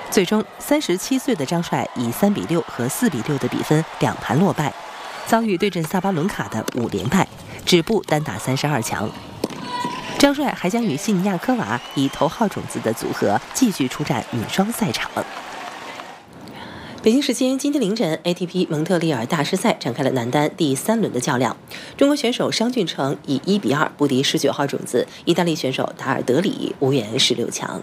最终37岁的张帅以3比6和4比6的比分两盘落败，遭遇对阵萨巴伦卡的5连败，止步单打32强。张帅还将与西尼亚科娃以头号种子的组合继续出战女双赛场。北京时间今天凌晨 ，ATP 蒙特利尔大师赛展开了男单第3轮的较量。中国选手商俊成以1比2不敌19号种子意大利选手达尔德里，无缘16强。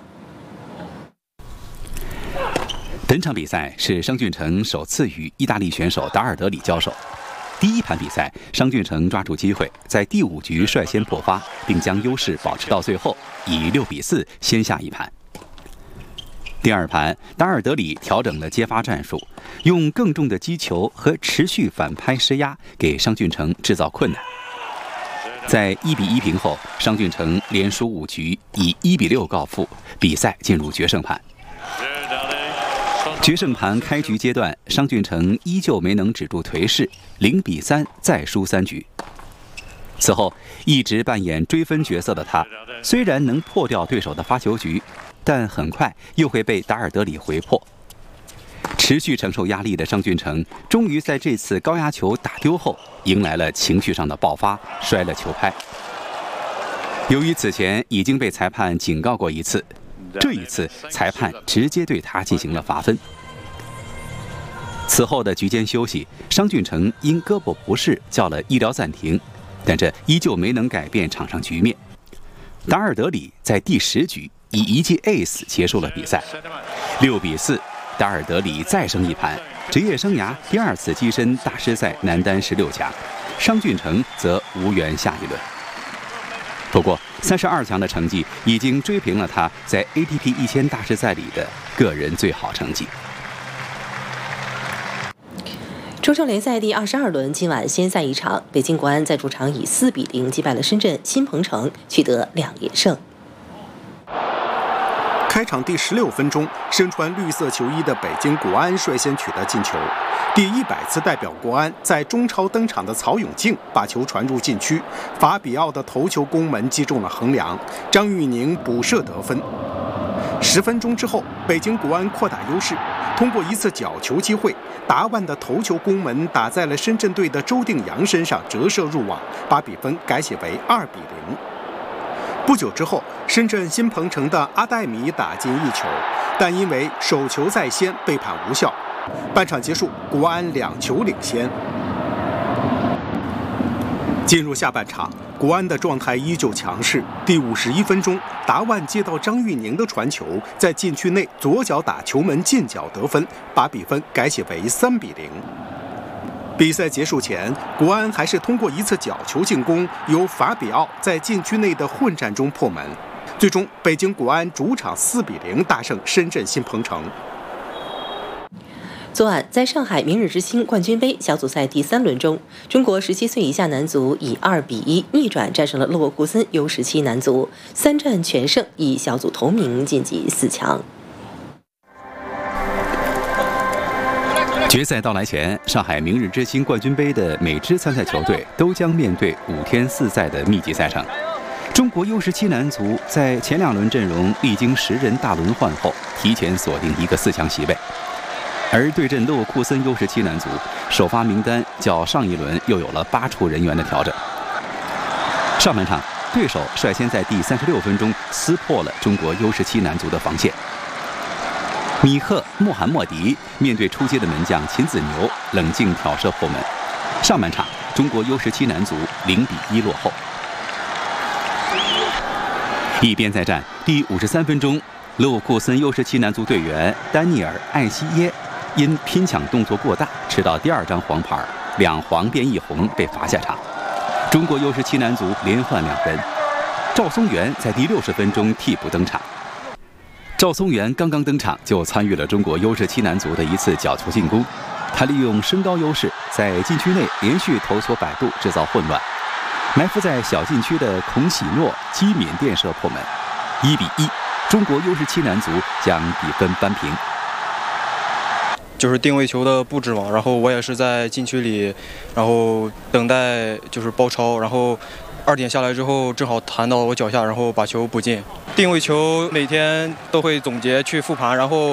本场比赛是商俊成首次与意大利选手达尔德里交手。第一盘比赛，商俊成抓住机会，在第5局率先破发，并将优势保持到最后，以6比4先下一盘。第二盘，达尔德里调整了接发战术，用更重的击球和持续反拍施压，给商俊成制造困难。在1比1平后，商俊成连输5局，以1比6告负，比赛进入决胜盘。决胜盘开局阶段，商俊成依旧没能止住颓势，0比3再输3局。此后，一直扮演追分角色的他，虽然能破掉对手的发球局，但很快又会被达尔德里回破。持续承受压力的商俊成，终于在这次高压球打丢后，迎来了情绪上的爆发，摔了球拍。由于此前已经被裁判警告过一次，这一次裁判直接对他进行了罚分。此后的局间休息，商俊成因胳膊不适叫了医疗暂停，但这依旧没能改变场上局面。达尔德里在第10局以一记 ace 结束了比赛，6比4，达尔德里再升一盘，职业生涯第2次跻身大师赛男单16强，商俊成则无缘下一轮。不过32强的成绩已经追平了他在 ATP 1000大师赛里的个人最好成绩。 中超联赛第22轮今晚先赛一场，北京国安在主场以4比0击败了深圳新鹏城，取得2连胜。 开场第16分钟，身穿绿色球衣的北京国安率先取得进球。第100次代表国安在中超登场的曹永静把球传入禁区，法比奥的头球攻门击中了横梁，张玉宁补射得分。10分钟之后，北京国安扩大优势，通过一次角球机会，达万的头球攻门打在了深圳队的周定洋身上，折射入网，把比分改写为2比0。不久之后，深圳新鹏城的阿戴米打进1球，但因为手球在先被判无效。半场结束，国安2球领先。进入下半场，国安的状态依旧强势。第51分钟，达万接到张玉宁的传球，在禁区内左脚打球门近角得分，把比分改写为3比0。比赛结束前，国安还是通过一次角球进攻，由法比奥在禁区内的混战中破门。最终，北京国安主场4比0大胜深圳新鹏城。 昨晚，在上海明日之星冠军杯小组赛第3轮中，中国17岁以下男足以2比1逆转战胜了勒沃库森 U17 男足，3战全胜，以小组头名晋级4强。 决赛到来前，上海明日之星冠军杯的每支参赛球队都将面对5天4赛的密集赛程。中国 U17 男足在前2轮阵容历经10人大轮换后，提前锁定一个4强席位。而对阵勒沃库森 U17 男足，首发名单较上一轮又有了8处人员的调整。上半场，对手率先在第36分钟撕破了中国 U17 男足的防线。米赫·穆罕默迪面对出街的门将秦子牛，冷静挑射破门。上半场，中国 U17 男足0比1落后。一边再战，第53分钟，勒沃库森 U17 男足队员丹尼尔·艾希耶因拼抢动作过大，吃到第2张黄牌，2黄变1红被罚下场。中国 U17 男足连换2人，赵松元在第60分钟替补登场。赵松元刚刚登场就参与了中国 U17 男足的一次角球进攻，他利用身高优势，在禁区内连续头球摆渡，制造混乱。埋伏在小禁区的孔喜诺机敏垫射破门，1比1，中国 U17 男足将比分扳平。 就是定位球的布置嘛，然后我也是在禁区里，然后等待就是包抄，然后2点下来之后正好弹到我脚下，然后把球补进。定位球每天都会总结去复盘，然后